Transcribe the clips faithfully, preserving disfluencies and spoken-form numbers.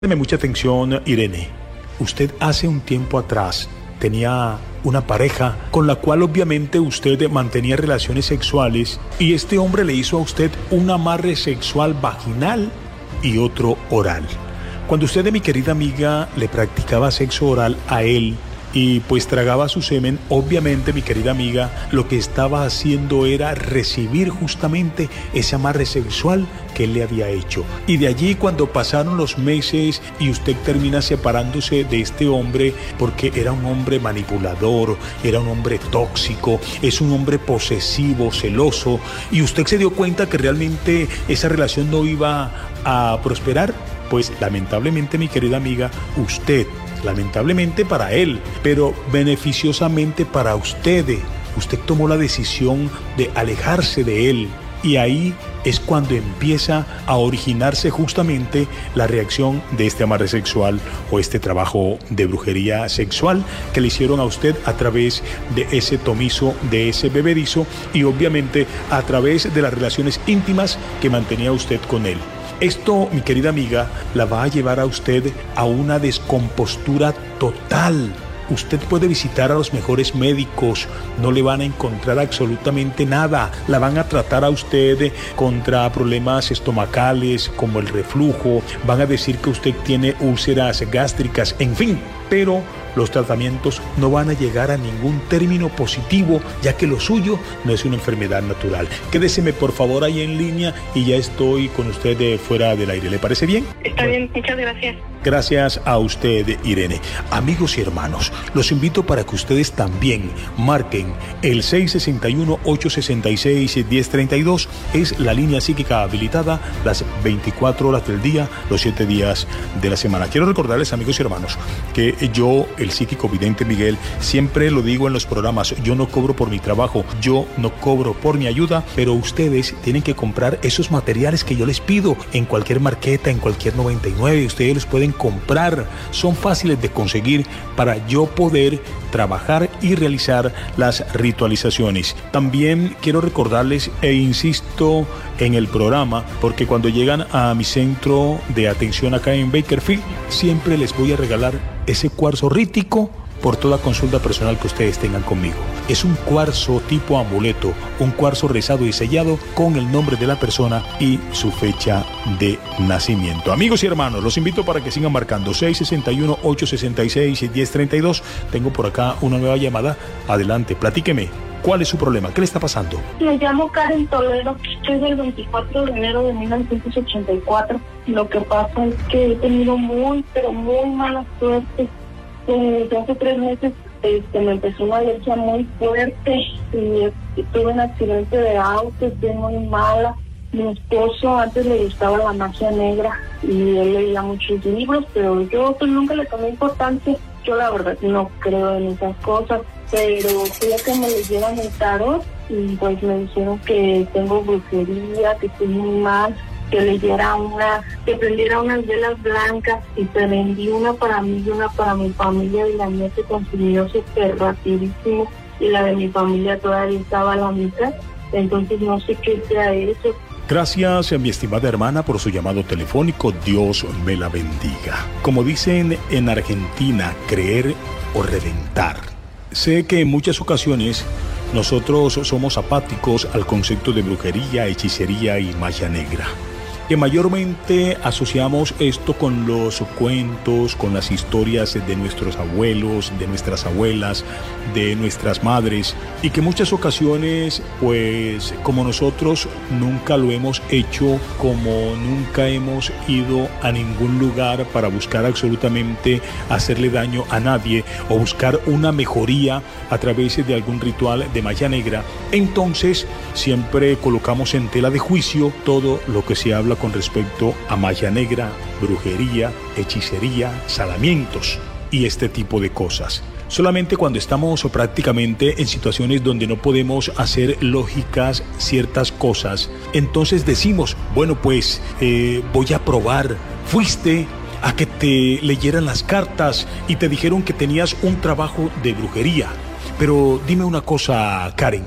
Deme mucha atención, Irene. Usted hace un tiempo atrás tenía una pareja con la cual obviamente usted mantenía relaciones sexuales y este hombre le hizo a usted un amarre sexual vaginal y otro oral. Cuando usted, mi querida amiga, le practicaba sexo oral a él y pues tragaba su semen, obviamente, mi querida amiga, lo que estaba haciendo era recibir justamente ese amarre sexual que él le había hecho. Y de allí, cuando pasaron los meses y usted termina separándose de este hombre porque era un hombre manipulador, era un hombre tóxico, es un hombre posesivo, celoso, y usted se dio cuenta que realmente esa relación no iba a prosperar, pues lamentablemente, mi querida amiga, usted, lamentablemente para él, pero beneficiosamente para usted, usted tomó la decisión de alejarse de él. Y ahí es cuando empieza a originarse justamente la reacción de este amarre sexual o este trabajo de brujería sexual que le hicieron a usted a través de ese tomizo, de ese bebedizo y obviamente a través de las relaciones íntimas que mantenía usted con él. Esto, mi querida amiga, la va a llevar a usted a una descompostura total. Usted puede visitar a los mejores médicos, no le van a encontrar absolutamente nada. La van a tratar a usted contra problemas estomacales como el reflujo, van a decir que usted tiene úlceras gástricas, en fin, pero los tratamientos no van a llegar a ningún término positivo, ya que lo suyo no es una enfermedad natural. Quédeseme por favor ahí en línea y ya estoy con usted de fuera del aire. ¿Le parece bien? Está bien, muchas gracias. Gracias a usted, Irene. Amigos y hermanos, los invito para que ustedes también marquen el seis seis uno, ocho seis seis, uno cero tres dos. Es la línea psíquica habilitada las veinticuatro horas del día, los siete días de la semana. Quiero recordarles, amigos y hermanos, que yo, el psíquico vidente Miguel, siempre lo digo en los programas, yo no cobro por mi trabajo, yo no cobro por mi ayuda, pero ustedes tienen que comprar esos materiales que yo les pido en cualquier marqueta, en cualquier noventa y nueve, ustedes los pueden comprar, son fáciles de conseguir para yo poder trabajar y realizar las ritualizaciones. También quiero recordarles e insisto en el programa, porque cuando llegan a mi centro de atención acá en Bakersfield, siempre les voy a regalar ese cuarzo rítico por toda consulta personal que ustedes tengan conmigo. Es un cuarzo tipo amuleto, un cuarzo rezado y sellado con el nombre de la persona y su fecha de nacimiento. Amigos y hermanos, los invito para que sigan marcando seis seis uno, ocho seis seis, uno cero tres dos. Tengo por acá una nueva llamada. Adelante, platíqueme. ¿Cuál es su problema? ¿Qué le está pasando? Me llamo Karen Toledo, soy del veinticuatro de enero de mil novecientos ochenta y cuatro. Lo que pasa es que he tenido muy, pero muy mala suerte. Desde hace tres meses este, me empezó una alergia muy fuerte y, y tuve un accidente de auto, estoy muy mala. Mi esposo antes le gustaba la magia negra y él leía muchos libros, pero yo pues nunca le tomé importancia. Yo la verdad no creo en esas cosas, pero quería que me leyeran el tarot y pues me dijeron que tengo brujería, que estoy muy mal, que leyera una, que prendiera unas velas blancas y prendí una para mí y una para mi familia y la mía se consumió súper rapidísimo y la de mi familia todavía estaba a la mitad, entonces no sé qué sea eso. Gracias, mi estimada hermana, por su llamado telefónico. Dios me la bendiga. Como dicen en Argentina, creer o reventar. Sé que en muchas ocasiones nosotros somos apáticos al concepto de brujería, hechicería y magia negra, que mayormente asociamos esto con los cuentos, con las historias de nuestros abuelos, de nuestras abuelas, de nuestras madres, y que muchas ocasiones, pues como nosotros nunca lo hemos hecho, como nunca hemos ido a ningún lugar para buscar absolutamente hacerle daño a nadie o buscar una mejoría a través de algún ritual de magia negra, entonces siempre colocamos en tela de juicio todo lo que se habla con respecto a magia negra, brujería, hechicería, salamientos y este tipo de cosas. Solamente cuando estamos prácticamente en situaciones donde no podemos hacer lógicas ciertas cosas, entonces decimos, bueno pues eh, voy a probar. Fuiste a que te leyeran las cartas y te dijeron que tenías un trabajo de brujería. Pero dime una cosa, Karen,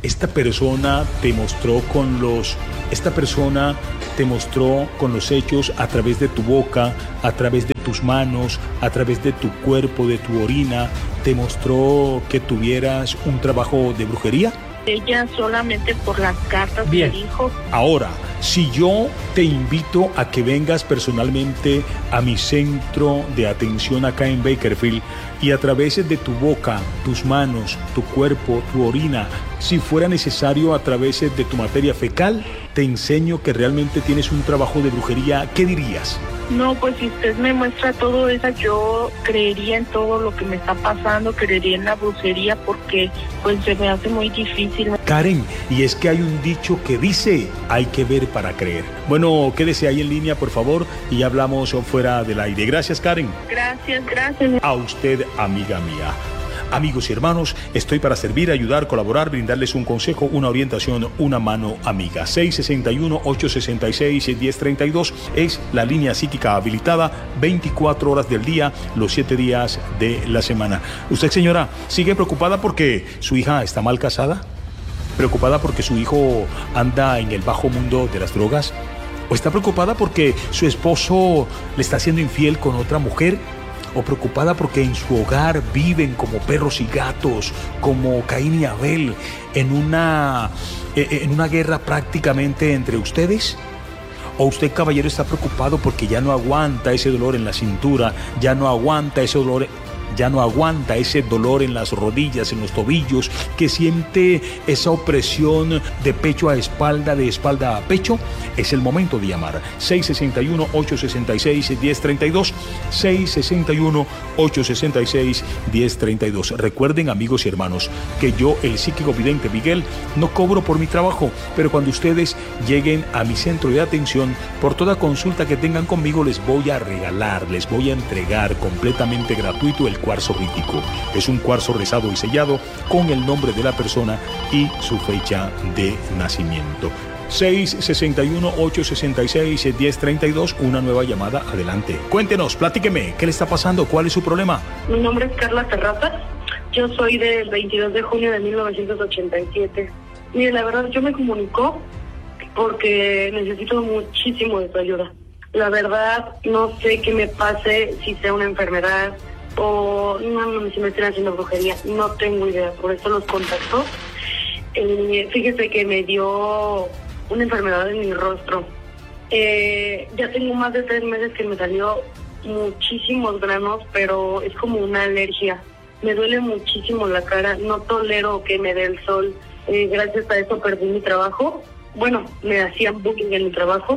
esta persona te mostró con los, esta persona te mostró con los hechos a través de tu boca, a través de tus manos, a través de tu cuerpo, de tu orina, te mostró que tuvieras un trabajo de brujería? Ella solamente por las cartas me dijo. Ahora, si yo te invito a que vengas personalmente a mi centro de atención acá en Bakersfield y a través de tu boca, tus manos, tu cuerpo, tu orina, si fuera necesario a través de tu materia fecal, te enseño que realmente tienes un trabajo de brujería, ¿qué dirías? No, pues si usted me muestra todo eso, yo creería en todo lo que me está pasando, creería en la brujería porque pues se me hace muy difícil. Karen, y es que hay un dicho que dice, hay que ver para creer. Bueno, quédese ahí en línea, por favor, y ya hablamos fuera del aire. Gracias, Karen. Gracias, gracias. A usted, amiga mía. Amigos y hermanos, estoy para servir, ayudar, colaborar, brindarles un consejo, una orientación, una mano amiga. seis seis uno, ocho seis seis, uno cero tres dos es la línea psíquica habilitada veinticuatro horas del día, los siete días de la semana. Usted, señora, ¿sigue preocupada porque su hija está mal casada? ¿Preocupada porque su hijo anda en el bajo mundo de las drogas? ¿O está preocupada porque su esposo le está siendo infiel con otra mujer? ¿O preocupada porque en su hogar viven como perros y gatos, como Caín y Abel, en una, en una guerra prácticamente entre ustedes? ¿O usted, caballero, está preocupado porque ya no aguanta ese dolor en la cintura, ya no aguanta ese dolor, ya no aguanta ese dolor en las rodillas, en los tobillos, que siente esa opresión de pecho a espalda, de espalda a pecho? Es el momento de llamar. seis seis uno, ocho seis seis, uno cero tres dos, seis seis uno, ocho seis seis, uno cero tres dos. Recuerden, amigos y hermanos, que yo, el psíquico vidente Miguel, no cobro por mi trabajo, pero cuando ustedes lleguen a mi centro de atención, por toda consulta que tengan conmigo, les voy a regalar, les voy a entregar completamente gratuito el cuarzo crítico. Es un cuarzo rezado y sellado con el nombre de la persona y su fecha de nacimiento. seis seis uno, ocho seis seis, uno cero tres dos, una nueva llamada, adelante. Cuéntenos, platíqueme, ¿qué le está pasando? ¿Cuál es su problema? Mi nombre es Carla Terrazas, yo soy del veintidós de junio de mil novecientos ochenta y siete. Mire, la verdad, yo me comunico porque necesito muchísimo de tu ayuda. La verdad, no sé qué me pase, si sea una enfermedad o no, no, si me estén haciendo brujería, no tengo idea, por eso los contacto. Eh, fíjese que me dio una enfermedad en mi rostro. Eh, ya tengo más de tres meses que me salió muchísimos granos, pero es como una alergia. Me duele muchísimo la cara, no tolero que me dé el sol. Eh, gracias a eso perdí mi trabajo. Bueno, me hacían bullying en mi trabajo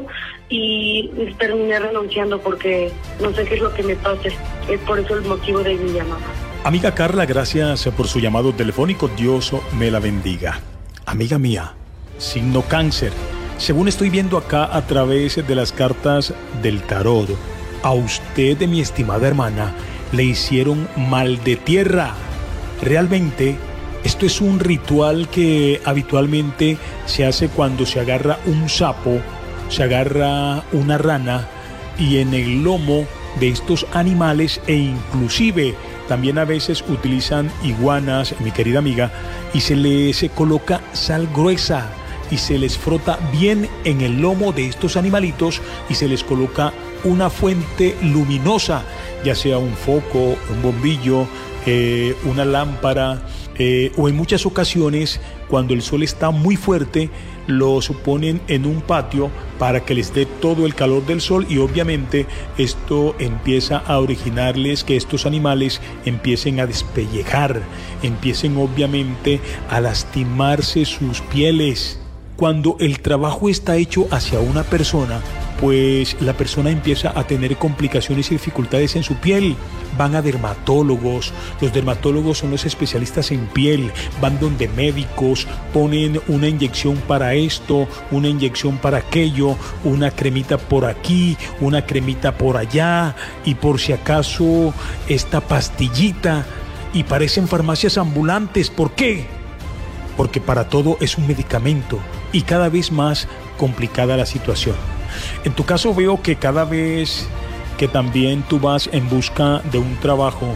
y terminé renunciando porque no sé qué es lo que me pase. Es por eso el motivo de mi llamada. Amiga Carla, gracias por su llamado telefónico. Dios me la bendiga. Amiga mía, signo cáncer. Según estoy viendo acá a través de las cartas del tarot, a usted, mi estimada hermana, le hicieron mal de tierra. Realmente, esto es un ritual que habitualmente se hace cuando se agarra un sapo, se agarra una rana y en el lomo de estos animales, e inclusive también a veces utilizan iguanas, mi querida amiga, y se les coloca sal gruesa y se les frota bien en el lomo de estos animalitos y se les coloca una fuente luminosa, ya sea un foco, un bombillo, eh, una lámpara, eh, o en muchas ocasiones cuando el sol está muy fuerte los ponen en un patio para que les dé todo el calor del sol, y obviamente esto empieza a originarles que estos animales empiecen a despellejar, empiecen obviamente a lastimarse sus pieles. Cuando el trabajo está hecho hacia una persona, pues la persona empieza a tener complicaciones y dificultades en su piel. Van a dermatólogos, los dermatólogos son los especialistas en piel, van donde médicos, ponen una inyección para esto, una inyección para aquello, una cremita por aquí, una cremita por allá, y por si acaso esta pastillita, y parecen farmacias ambulantes. ¿Por qué? Porque para todo es un medicamento y cada vez más complicada la situación. En tu caso veo que cada vez que también tú vas en busca de un trabajo,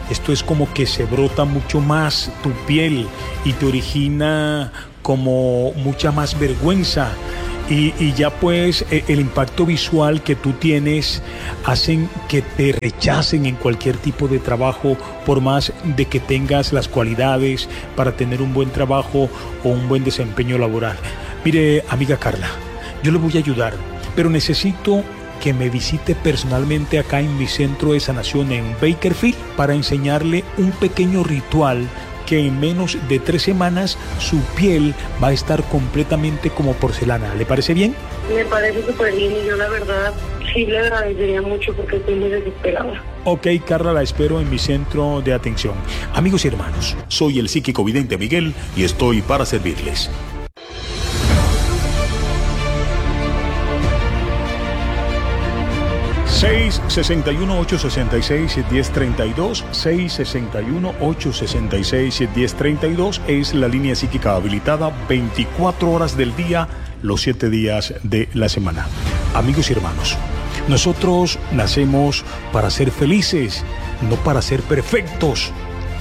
esto es como que se brota mucho más tu piel y te origina como mucha más vergüenza. Y, y ya pues el impacto visual que tú tienes hacen que te rechacen en cualquier tipo de trabajo, por más de que tengas las cualidades para tener un buen trabajo o un buen desempeño laboral. Mire, amiga Carla, yo le voy a ayudar, pero necesito que me visite personalmente acá en mi centro de sanación en Bakersfield para enseñarle un pequeño ritual que en menos de tres semanas su piel va a estar completamente como porcelana. ¿Le parece bien? Me parece súper bien y yo la verdad sí le agradecería mucho porque estoy muy desesperada. Ok, Carla, la espero en mi centro de atención. Amigos y hermanos, soy el psíquico vidente Miguel y estoy para servirles. seis sesenta y uno, ochocientos sesenta y seis, diez treinta y dos, seis sesenta y uno, ochocientos sesenta y seis, diez treinta y dos es la línea psíquica habilitada veinticuatro horas del día, los siete días de la semana. Amigos y hermanos, nosotros nacemos para ser felices, no para ser perfectos.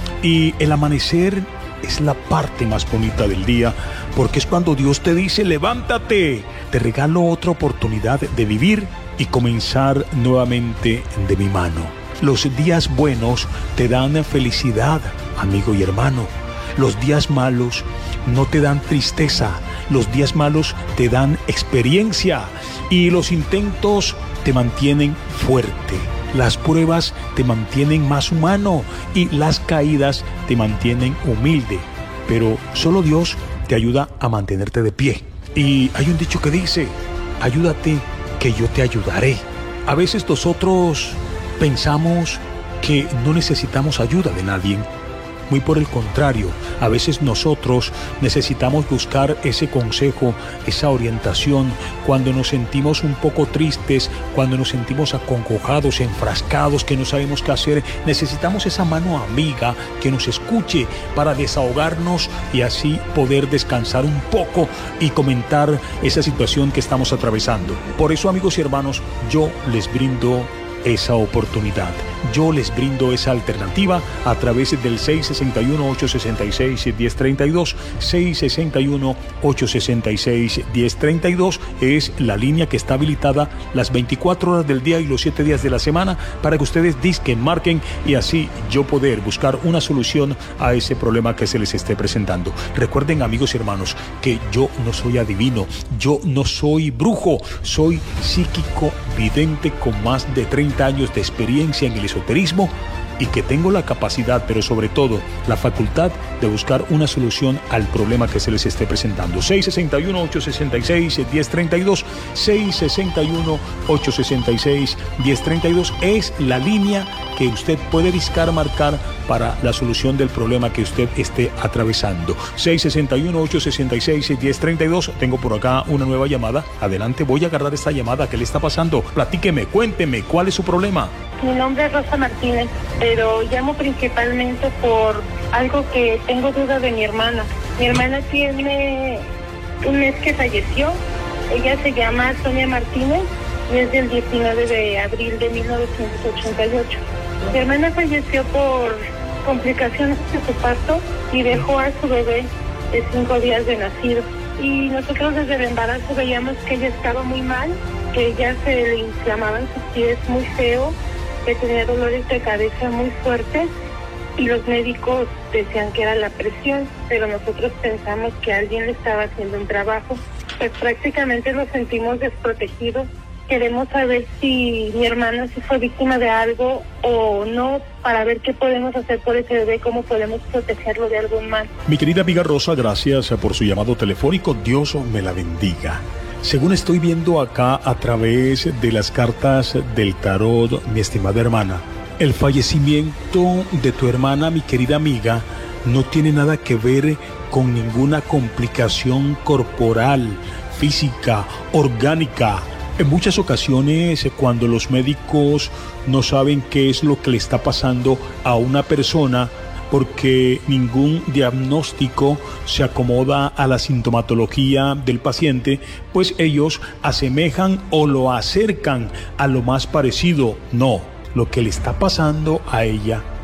Y el amanecer es la parte más bonita del día, porque es cuando Dios te dice, levántate, te regalo otra oportunidad de vivir y comenzar nuevamente de mi mano. Los días buenos te dan felicidad, amigo y hermano. Los días malos no te dan tristeza. Los días malos te dan experiencia y los intentos te mantienen fuerte. Las pruebas te mantienen más humano y las caídas te mantienen humilde. Pero solo Dios te ayuda a mantenerte de pie. Y hay un dicho que dice, ayúdate que yo te ayudaré. A veces nosotros pensamos que no necesitamos ayuda de nadie. Muy por el contrario, a veces nosotros necesitamos buscar ese consejo, esa orientación, cuando nos sentimos un poco tristes, cuando nos sentimos acongojados, enfrascados, que no sabemos qué hacer. Necesitamos esa mano amiga que nos escuche para desahogarnos y así poder descansar un poco y comentar esa situación que estamos atravesando. Por eso, amigos y hermanos, yo les brindo esa oportunidad. Yo les brindo esa alternativa a través del seis sesenta y uno, ochocientos sesenta y seis, diez treinta y dos. seis sesenta y uno, ochocientos sesenta y seis, diez treinta y dos es la línea que está habilitada las veinticuatro horas del día y los siete días de la semana para que ustedes disquen, marquen y así yo poder buscar una solución a ese problema que se les esté presentando. Recuerden, amigos y hermanos, que yo no soy adivino, yo no soy brujo, soy psíquico vidente con más de treinta años de experiencia en el esoterismo y que tengo la capacidad, pero sobre todo la facultad de buscar una solución al problema que se les esté presentando. seis sesenta y uno, ochocientos sesenta y seis, diez treinta y dos, seis sesenta y uno, ochocientos sesenta y seis, diez treinta y dos es la línea que usted puede discar, marcar para la solución del problema que usted esté atravesando. seis sesenta y uno, ochocientos sesenta y seis, diez treinta y dos. Tengo por acá una nueva llamada. Adelante, voy a agarrar esta llamada. ¿Qué le está pasando? Platíqueme, cuénteme, ¿cuál es su problema? Mi nombre es Rosa Martínez, pero llamo principalmente por algo que tengo duda de mi hermana. Mi hermana tiene un mes que falleció. Ella se llama Sonia Martínez y es del diecinueve de abril de mil novecientos ochenta y ocho. Mi hermana falleció por complicaciones de su parto y dejó a su bebé de cinco días de nacido. Y nosotros desde el embarazo veíamos que ella estaba muy mal, que ella se le inflamaban sus pies muy feo, que tenía dolores de cabeza muy fuertes y los médicos decían que era la presión, pero nosotros pensamos que alguien le estaba haciendo un trabajo. Pues prácticamente nos sentimos desprotegidos. Queremos saber si mi hermana sí fue víctima de algo o no, para ver qué podemos hacer por ese bebé, cómo podemos protegerlo de algún mal. Mi querida amiga Rosa, gracias por su llamado telefónico. Dios me la bendiga. Según estoy viendo acá a través de las cartas del tarot, mi estimada hermana, el fallecimiento de tu hermana, mi querida amiga, no tiene nada que ver con ninguna complicación corporal, física, orgánica. En muchas ocasiones, cuando los médicos no saben qué es lo que le está pasando a una persona, porque ningún diagnóstico se acomoda a la sintomatología del paciente, pues ellos asemejan o lo acercan a lo más parecido. No, lo que le está pasando a ella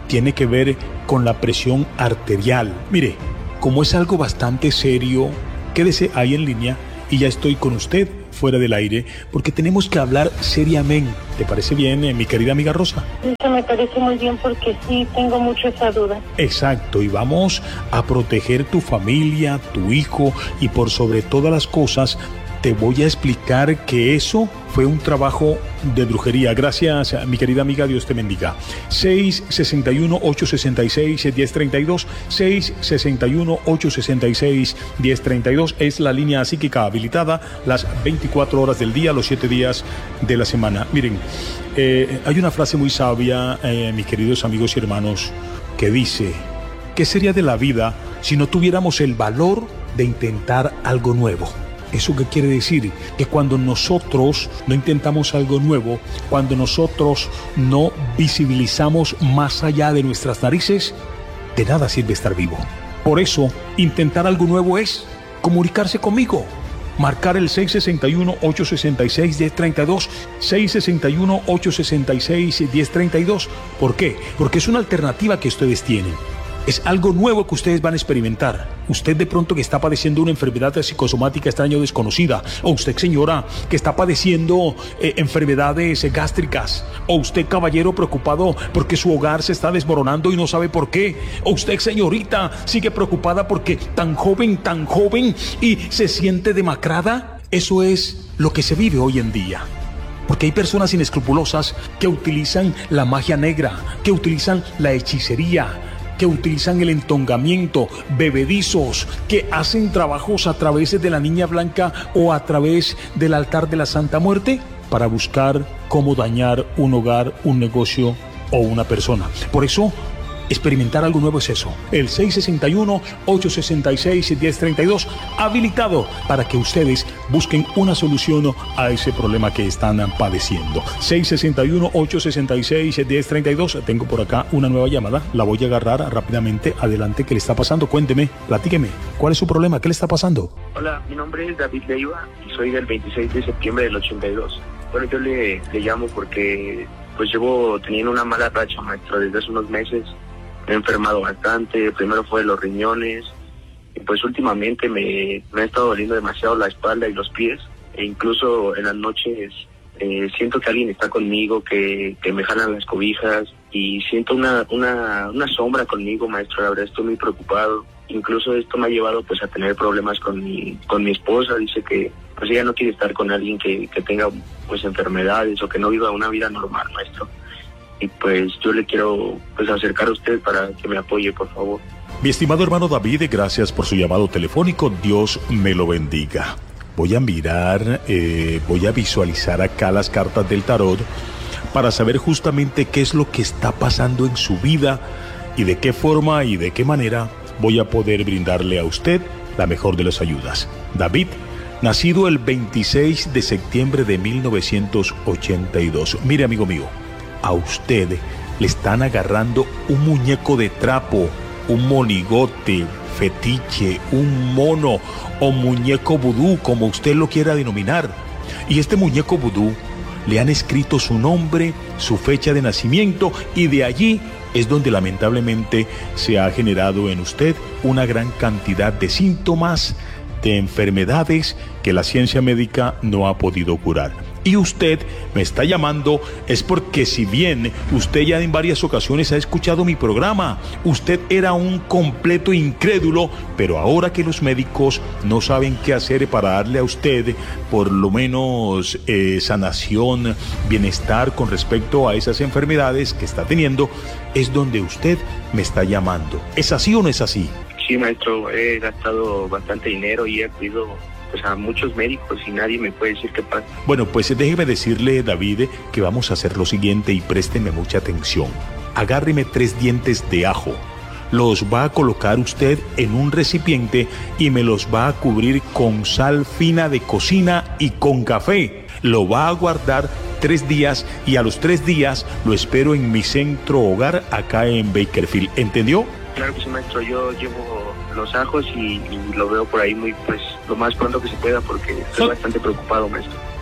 tiene que ver con la presión arterial. Mire, como es algo bastante serio, quédese ahí en línea y ya estoy con usted fuera del aire, porque tenemos que hablar seriamente. ¿Te parece bien, eh, mi querida amiga Rosa? Eso me parece muy bien porque sí, tengo mucho esa duda. Exacto, y vamos a proteger tu familia, tu hijo, y por sobre todas las cosas, te voy a explicar que eso fue un trabajo de brujería. Gracias, mi querida amiga, Dios te bendiga. seis seis uno, ocho seis seis, uno cero tres dos, seis seis uno, ocho seis seis, uno cero tres dos es la línea psíquica habilitada las veinticuatro horas del día, los siete días de la semana. Miren, eh, hay una frase muy sabia, eh, mis queridos amigos y hermanos, que dice: ¿qué sería de la vida si no tuviéramos el valor de intentar algo nuevo? ¿Eso qué quiere decir? Que cuando nosotros no intentamos algo nuevo, cuando nosotros no visibilizamos más allá de nuestras narices, de nada sirve estar vivo. Por eso, intentar algo nuevo es comunicarse conmigo. Marcar el seis seis uno, ocho seis seis, uno cero tres dos, seis seis uno, ocho seis seis, uno cero tres dos. ¿Por qué? Porque es una alternativa que ustedes tienen. Es algo nuevo que ustedes van a experimentar. Usted de pronto que está padeciendo una enfermedad psicosomática extraña o desconocida, o usted señora que está padeciendo eh, enfermedades eh, gástricas, o usted caballero preocupado porque su hogar se está desmoronando y no sabe por qué, o usted señorita sigue preocupada porque tan joven, tan joven y se siente demacrada. Eso es lo que se vive hoy en día. Porque hay personas inescrupulosas que utilizan la magia negra, que utilizan la hechicería, que utilizan el entongamiento, bebedizos, que hacen trabajos a través de la niña blanca o a través del altar de la Santa Muerte para buscar cómo dañar un hogar, un negocio o una persona. Por eso, experimentar algo nuevo es eso. El seis seis uno, ocho seis seis, uno cero tres dos habilitado para que ustedes busquen una solución a ese problema que están padeciendo. seis seis uno, ocho seis seis, uno cero tres dos. Tengo por acá una nueva llamada. La voy a agarrar rápidamente. Adelante, ¿qué le está pasando? Cuénteme, platíqueme. ¿Cuál es su problema? ¿Qué le está pasando? Hola, mi nombre es David Leiva y soy del veintiséis de septiembre del ochenta y dos. Bueno, yo le, le llamo porque pues llevo teniendo una mala racha, maestro, desde hace unos meses. Me he enfermado bastante, primero fue los riñones, y pues últimamente me, me ha estado doliendo demasiado la espalda y los pies, e incluso en las noches eh, siento que alguien está conmigo, que, que me jalan las cobijas, y siento una, una, una sombra conmigo, maestro. La verdad estoy muy preocupado. Incluso esto me ha llevado pues a tener problemas con mi, con mi esposa. Dice que pues ella no quiere estar con alguien que, que tenga pues enfermedades o que no viva una vida normal, maestro. Y pues yo le quiero pues acercar a usted para que me apoye, por favor. Mi estimado hermano David, gracias por su llamado telefónico. Dios me lo bendiga. Voy a mirar, eh, voy a visualizar acá las cartas del tarot para saber justamente qué es lo que está pasando en su vida y de qué forma y de qué manera voy a poder brindarle a usted la mejor de las ayudas. David, nacido el veintiséis de septiembre de mil novecientos ochenta y dos. Mire, amigo mío, a usted le están agarrando un muñeco de trapo, un monigote, fetiche, un mono o muñeco vudú, como usted lo quiera denominar. Y este muñeco vudú le han escrito su nombre, su fecha de nacimiento, y de allí es donde lamentablemente se ha generado en usted una gran cantidad de síntomas, de enfermedades que la ciencia médica no ha podido curar. Y usted me está llamando es porque, si bien usted ya en varias ocasiones ha escuchado mi programa, usted era un completo incrédulo, pero ahora que los médicos no saben qué hacer para darle a usted por lo menos eh, sanación, bienestar con respecto a esas enfermedades que está teniendo, es donde usted me está llamando. ¿Es así o no es así? Sí, maestro, he gastado bastante dinero y he acudido pues a muchos médicos y nadie me puede decir qué pasa. Bueno, pues déjeme decirle, David, que vamos a hacer lo siguiente y présteme mucha atención. Agárreme tres dientes de ajo, los va a colocar usted en un recipiente y me los va a cubrir con sal fina de cocina y con café. Lo va a guardar tres días y a los tres días lo espero en mi centro hogar acá en Bakersfield. ¿Entendió? Claro que sí, maestro. Yo llevo los ajos y, y lo veo por ahí muy, pues, lo más pronto que se pueda porque estoy bastante preocupado, maestro.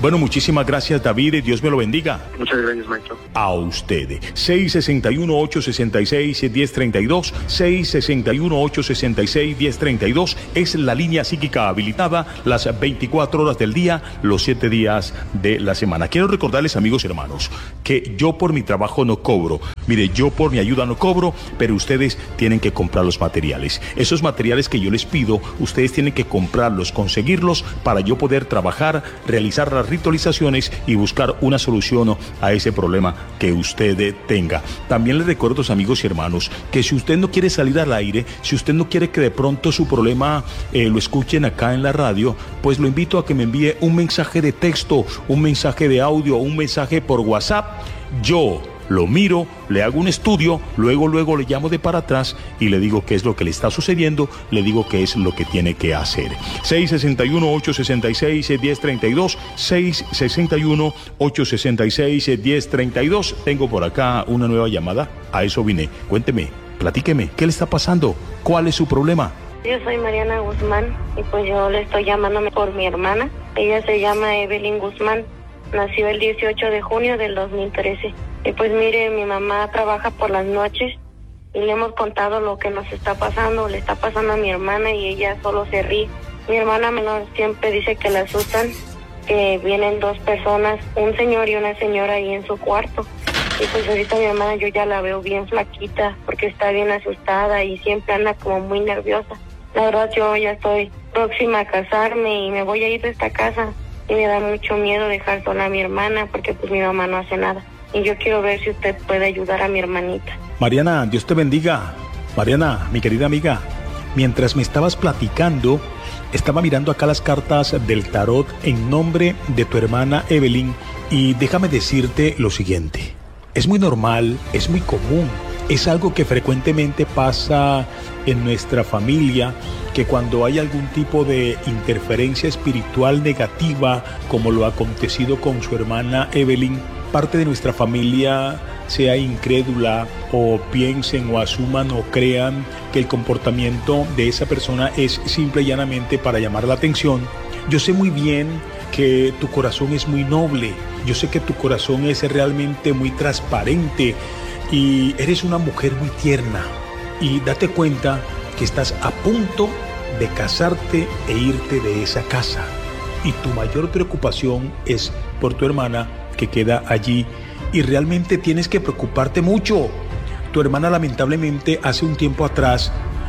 Bueno, muchísimas gracias, David, Dios me lo bendiga. Muchas gracias, maestro. A usted. seis seis uno, ocho seis seis, uno cero tres dos, seis seis uno, ocho seis seis, uno cero tres dos es la línea psíquica habilitada las veinticuatro horas del día, los siete días de la semana. Quiero recordarles, amigos y hermanos, que yo por mi trabajo no cobro. Mire, yo por mi ayuda no cobro, pero ustedes tienen que comprar los materiales. Esos materiales que yo les pido, ustedes tienen que comprarlos, conseguirlos para yo poder trabajar, realizar las ritualizaciones y buscar una solución a ese problema que usted tenga. También les recuerdo, amigos y hermanos, que si usted no quiere salir al aire, si usted no quiere que de pronto su problema eh, lo escuchen acá en la radio, pues lo invito a que me envíe un mensaje de texto, un mensaje de audio, un mensaje por WhatsApp. Yo lo miro, le hago un estudio, luego, luego le llamo de para atrás y le digo qué es lo que le está sucediendo, le digo qué es lo que tiene que hacer. seis seis uno, ocho seis seis, uno cero tres dos, seis seis uno, ocho seis seis, uno cero tres dos. Tengo por acá una nueva llamada, a eso vine. Cuénteme, platíqueme, ¿qué le está pasando? ¿Cuál es su problema? Yo soy Mariana Guzmán y pues yo le estoy llamándome por mi hermana. Ella se llama Evelyn Guzmán, nació el dieciocho de junio del dos mil trece. Y pues mire, mi mamá trabaja por las noches y le hemos contado lo que nos está pasando, le está pasando a mi hermana y ella solo se ríe. Mi hermana menor siempre dice que la asustan, que vienen dos personas, un señor y una señora ahí en su cuarto. Y pues ahorita mi hermana yo ya la veo bien flaquita porque está bien asustada y siempre anda como muy nerviosa. La verdad yo ya estoy próxima a casarme y me voy a ir de esta casa y me da mucho miedo dejar sola a mi hermana porque pues mi mamá no hace nada. Y yo quiero ver si usted puede ayudar a mi hermanita. Mariana, Dios te bendiga. Mariana, mi querida amiga, mientras me estabas platicando, estaba mirando acá las cartas del tarot en nombre de tu hermana Evelyn y déjame decirte lo siguiente. Es muy normal, es muy común, es algo que frecuentemente pasa en nuestra familia, que cuando hay algún tipo de interferencia espiritual negativa, como lo ha acontecido con su hermana Evelyn, parte de nuestra familia sea incrédula o piensen o asuman o crean que el comportamiento de esa persona es simple y llanamente para llamar la atención. Yo sé muy bien que tu corazón es muy noble, yo sé que tu corazón es realmente muy transparente y eres una mujer muy tierna. Y date cuenta que estás a punto de casarte e irte de esa casa. Y tu mayor preocupación es por tu hermana que queda allí y realmente tienes que preocuparte mucho. Tu hermana lamentablemente hace un tiempo atrás,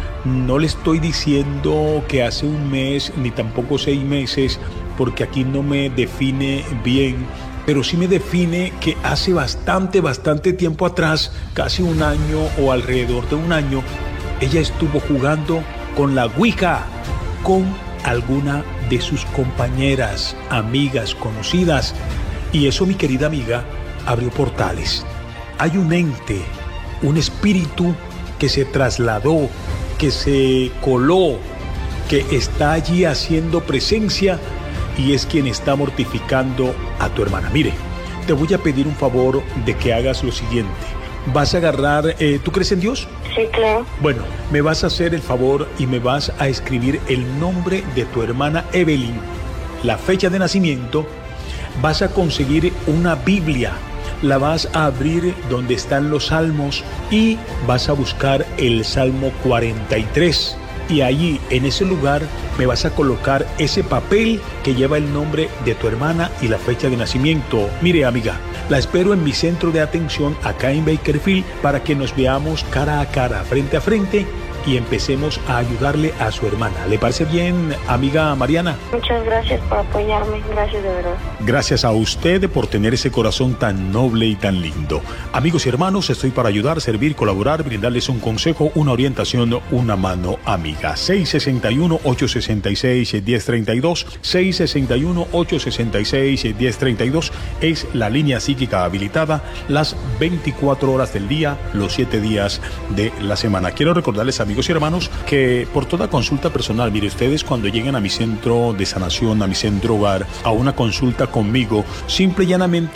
no le estoy diciendo que hace un mes ni tampoco seis meses porque aquí no me define bien, pero sí me define que hace bastante, bastante tiempo atrás, casi un año o alrededor de un año, ella estuvo jugando con la Ouija, con alguna de sus compañeras, amigas, conocidas. Y eso, mi querida amiga, abrió portales. Hay un ente, un espíritu que se trasladó, que se coló, que está allí haciendo presencia y es quien está mortificando a tu hermana. Mire, te voy a pedir un favor de que hagas lo siguiente. Vas a agarrar, eh, ¿tú crees en Dios? Sí, claro. Bueno, me vas a hacer el favor y me vas a escribir el nombre de tu hermana Evelyn, la fecha de nacimiento. Vas a conseguir una Biblia, la vas a abrir donde están los salmos y vas a buscar el Salmo cuarenta y tres. Y allí, en ese lugar, me vas a colocar ese papel que lleva el nombre de tu hermana y la fecha de nacimiento. Mire, amiga, la espero en mi centro de atención acá en Bakersfield para que nos veamos cara a cara, frente a frente y empecemos a ayudarle a su hermana. ¿Le parece bien, amiga Mariana? Muchas gracias por apoyarme, gracias de verdad. Gracias a usted por tener ese corazón tan noble y tan lindo. Amigos y hermanos, estoy para ayudar, servir, colaborar, brindarles un consejo, una orientación, una mano amiga. seis seis uno, ocho seis seis, uno cero tres dos, seis seis uno, ocho seis seis, uno cero tres dos es la línea psíquica habilitada las veinticuatro horas del día, los siete días de la semana. Quiero recordarles, amigos y hermanos, que por toda consulta personal, mire, ustedes cuando lleguen a mi centro de sanación, a mi centro hogar, a una consulta conmigo, simple y llanamente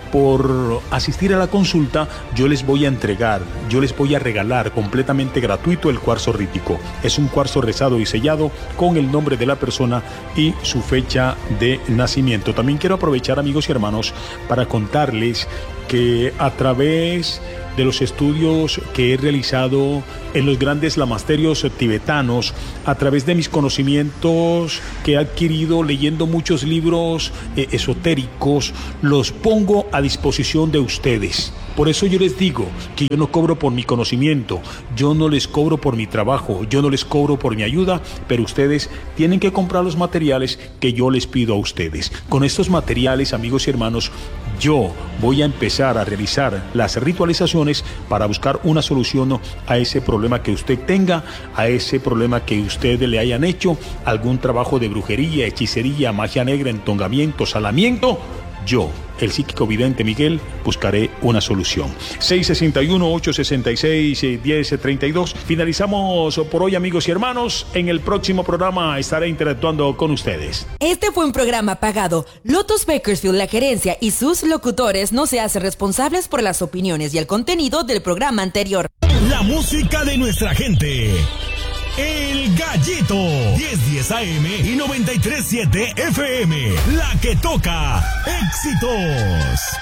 por asistir a la consulta, yo les voy a entregar, yo les voy a regalar completamente gratuito el cuarzo rítmico. Es un cuarzo rezado y sellado con el nombre de la persona y su fecha de nacimiento. También quiero aprovechar, amigos y hermanos, para contarles que a través de los estudios que he realizado en los grandes lamasterios tibetanos, a través de mis conocimientos que he adquirido leyendo muchos libros eh, esotéricos, los pongo a disposición de ustedes. Por eso yo les digo que yo no cobro por mi conocimiento, yo no les cobro por mi trabajo, yo no les cobro por mi ayuda, pero ustedes tienen que comprar los materiales que yo les pido a ustedes. Con estos materiales, amigos y hermanos, yo voy a empezar a realizar las ritualizaciones para buscar una solución a ese problema que usted tenga, a ese problema que usted le hayan hecho, algún trabajo de brujería, hechicería, magia negra, entongamiento, salamiento. Yo, el psíquico vidente Miguel, buscaré una solución. seis seis uno, ocho seis seis, uno cero tres dos. Finalizamos por hoy, amigos y hermanos. En el próximo programa estaré interactuando con ustedes. Este fue un programa pagado. Lotus Bakersfield, la gerencia y sus locutores no se hacen responsables por las opiniones y el contenido del programa anterior. La música de nuestra gente. El Gallito, diez diez A M y noventa y tres punto siete F M, la que toca éxitos.